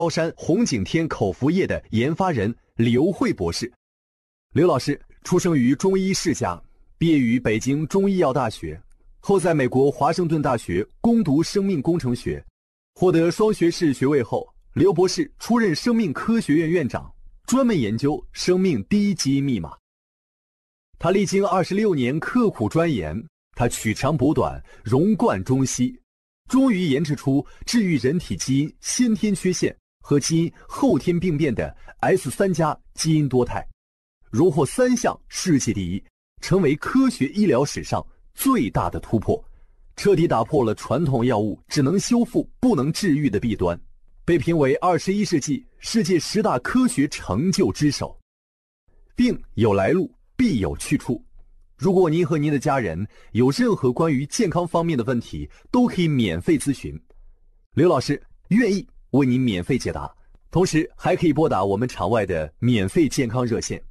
高山红景天口服液的研发人刘慧博士。刘老师出生于中医世家，毕业于北京中医药大学，后在美国华盛顿大学攻读生命工程学，获得双学士学位后，刘博士出任生命科学院院长，专门研究生命第一基因密码。他历经26年刻苦钻研，他取长补短，融贯中西，终于研制出治愈人体基因先天缺陷和基因后天病变的 S3+ 基因多肽，荣获3项世界第一，成为科学医疗史上最大的突破，彻底打破了传统药物只能修复不能治愈的弊端，被评为21世纪世界10大科学成就之首。病有来路，必有去处。如果您和您的家人有任何关于健康方面的问题，都可以免费咨询，刘老师愿意为您免费解答，同时还可以拨打我们场外的免费健康热线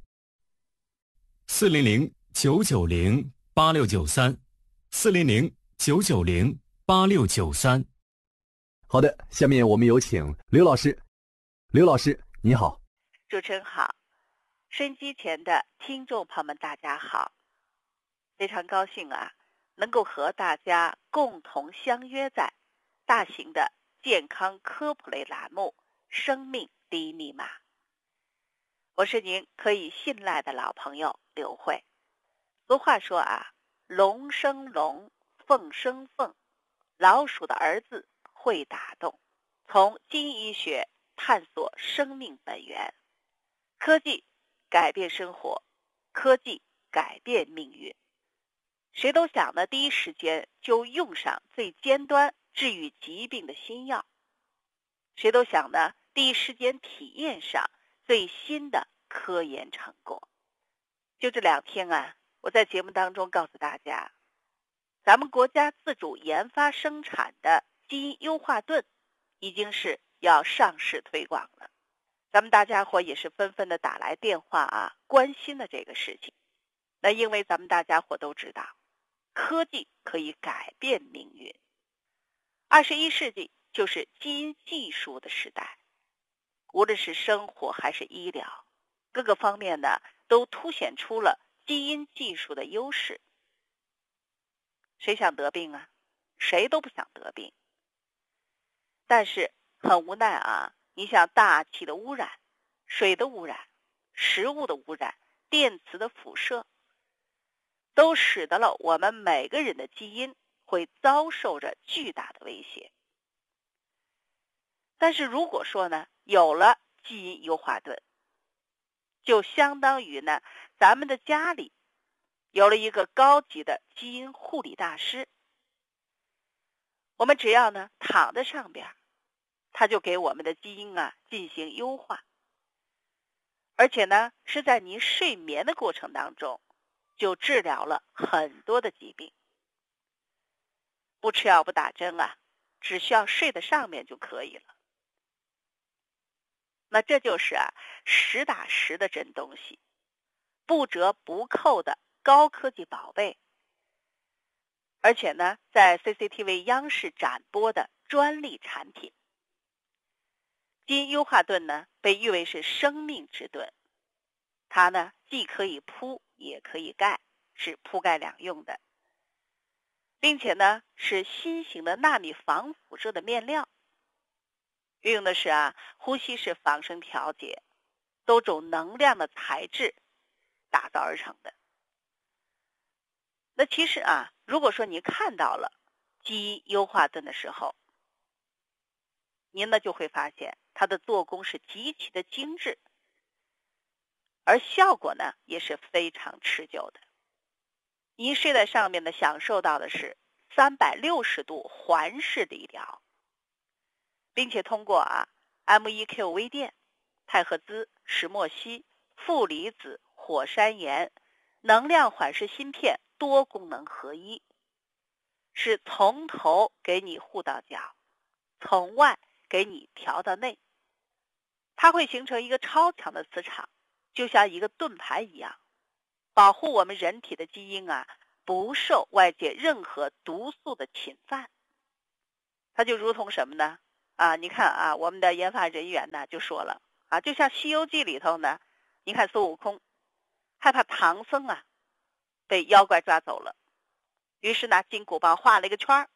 400-990-8693，400-990-8693。 好的，下面我们有请刘老师。刘老师你好。 主持人好，收音机前的听众朋友们大家好，非常高兴能够和大家共同相约在大型的健康科普类栏目生命第一密码。我是您可以信赖的老朋友刘慧。俗话说龙生龙，凤生凤，老鼠的儿子会打洞。从基因医学探索生命本源，科技改变生活，科技改变命运。谁都想呢第一时间就用上最尖端治愈疾病的新药，谁都想呢第一时间体验上最新的科研成果。就这2天我在节目当中告诉大家，咱们国家自主研发生产的基因优化盾已经是要上市推广了。咱们大家伙也是纷纷的打来电话关心的这个事情。那因为咱们大家伙都知道，科技可以改变命运。21世纪就是基因技术的时代，无论是生活还是医疗，各个方面呢都凸显出了基因技术的优势。谁想得病谁都不想得病。但是很无奈你像大气的污染、水的污染、食物的污染、电磁的辐射，都使得了我们每个人的基因会遭受着巨大的威胁。但是如果说有了基因优化盾，就相当于咱们的家里有了一个高级的基因护理大师。我们只要躺在上边，他就给我们的基因进行优化，而且是在您睡眠的过程当中就治疗了很多的疾病。不吃药不打针只需要睡在上面就可以了。那这就是实打实的真东西，不折不扣的高科技宝贝。而且在 CCTV 央视展播的专利产品。基因优化盾被誉为是生命之盾，它既可以铺也可以盖，是铺盖两用的，并且是新型的纳米防辐射的面料，运用的是呼吸式仿生调节，多种能量的材质打造而成的。那其实如果说你看到了基因优化盾的时候，您就会发现它的做工是极其的精致，而效果也是非常持久的。您睡在上面享受到的是360度环视理疗，并且通过MEQ 微电、太赫兹、石墨烯、负离子、火山岩、能量缓释芯片多功能合一，是从头给你护到脚，从外给你调到内。它会形成一个超强的磁场，就像一个盾牌一样，保护我们人体的基因不受外界任何毒素的侵犯。它就如同什么呢？ 你看啊，我们的研发人员呢就说了就像《西游记》里头呢，你看孙悟空害怕唐僧被妖怪抓走了，于是拿金箍棒画了一个圈儿。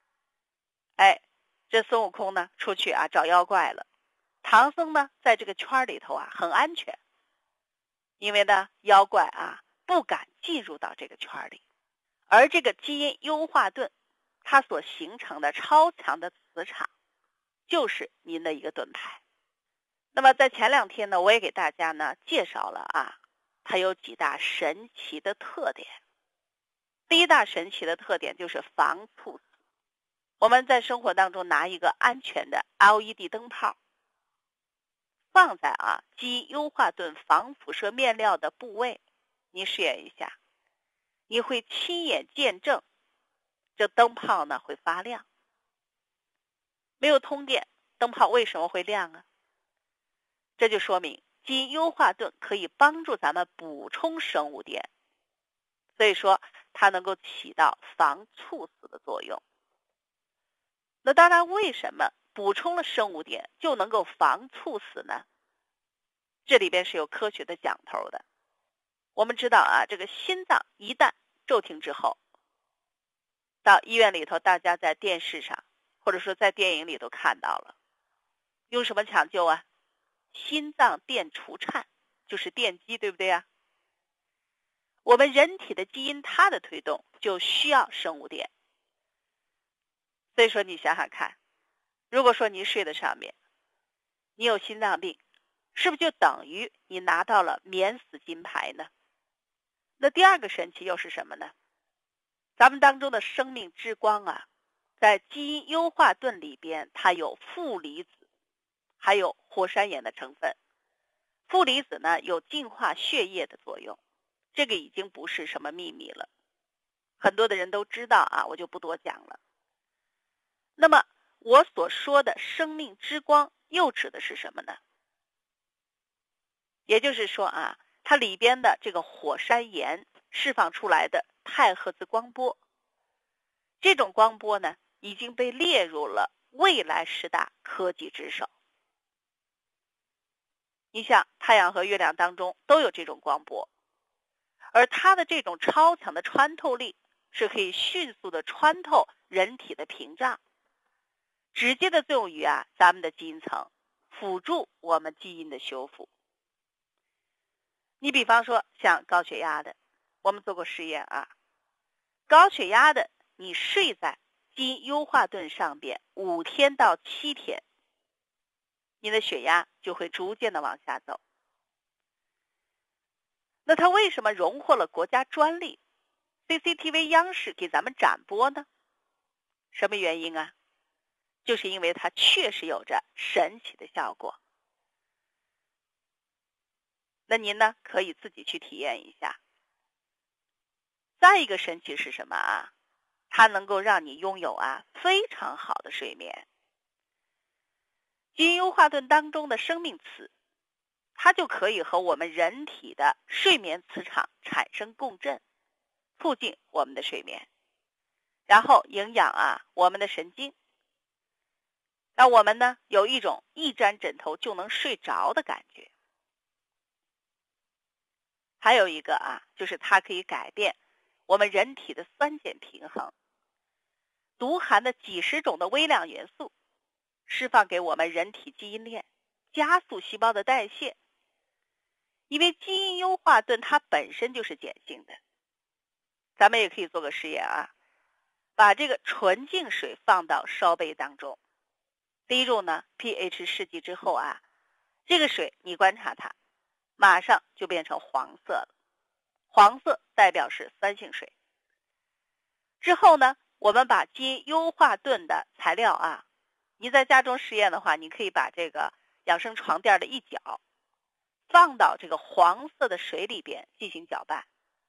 这孙悟空呢出去找妖怪了，唐僧呢在这个圈里头很安全，因为呢妖怪不敢进入到这个圈里。而这个基因优化盾它所形成的超强的磁场，就是您的一个盾牌。那么在前2天呢，我也给大家呢介绍了它有几大神奇的特点。第一大神奇的特点就是防猝死。我们在生活当中拿一个安全的 LED 灯泡，放在基因优化盾防辐射面料的部位，你试验一下，你会亲眼见证这灯泡呢会发亮。没有通电，灯泡为什么会亮啊？这就说明基因优化盾可以帮助咱们补充生物电，所以说它能够起到防猝死的作用。那当然，为什么补充了生物电就能够防猝死呢？这里边是有科学的讲头的。我们知道这个心脏一旦骤停之后，到医院里头，大家在电视上或者说在电影里头看到了，用什么抢救心脏电除颤，就是电击，对不对我们人体的基因它的推动就需要生物电。所以说你想想看，如果说你睡在上面，你有心脏病，是不是就等于你拿到了免死金牌呢？那第二个神奇又是什么呢？咱们当中的生命之光在基因优化盾里边，它有负离子，还有火山岩的成分。负离子呢有净化血液的作用，这个已经不是什么秘密了，很多的人都知道我就不多讲了。那么我所说的生命之光又指的是什么呢？也就是说它里边的这个火山岩释放出来的太赫兹光波，这种光波呢已经被列入了未来10大科技之首。你像太阳和月亮当中都有这种光波，而它的这种超强的穿透力是可以迅速的穿透人体的屏障，直接的作用于咱们的基因层，辅助我们基因的修复。你比方说像高血压的，我们做过实验高血压的你睡在基因优化盾上边5天到7天，你的血压就会逐渐的往下走。那它为什么荣获了国家专利， CCTV 央视给咱们展播呢？什么原因就是因为它确实有着神奇的效果。那您呢可以自己去体验一下。再一个神奇是什么它能够让你拥有非常好的睡眠。基因优化盾当中的生命磁，它就可以和我们人体的睡眠磁场产生共振，促进我们的睡眠，然后营养我们的神经，让我们呢有一种一沾枕头就能睡着的感觉。还有一个就是它可以改变我们人体的酸碱平衡，毒含的几十种的微量元素释放给我们人体基因链，加速细胞的代谢。因为基因优化盾它本身就是碱性的，咱们也可以做个实验把这个纯净水放到烧杯当中，滴入呢 pH 试剂之后这个水你观察它，马上就变成黄色了，黄色代表是酸性水。之后呢，我们把基因优化盾的材料你在家中实验的话，你可以把这个养生床垫的一角放到这个黄色的水里边进行搅拌，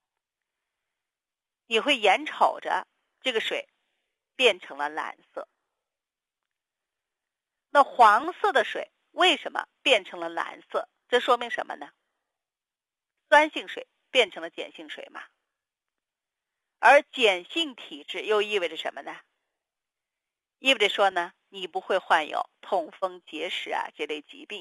你会眼瞅着这个水变成了蓝色。那黄色的水为什么变成了蓝色？这说明什么呢？酸性水变成了碱性水嘛。而碱性体质又意味着什么呢？意味着说呢， 你不会患有痛风、结石这类疾病。